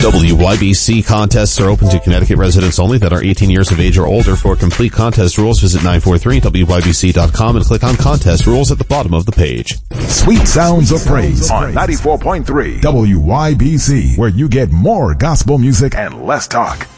WYBC contests are open to Connecticut residents only that are 18 years of age or older. For complete contest rules, visit 943wybc.com and click on contest rules at the bottom of the page. Sweet Sounds of Praise on 94.3 WYBC, where you get more gospel music and less talk.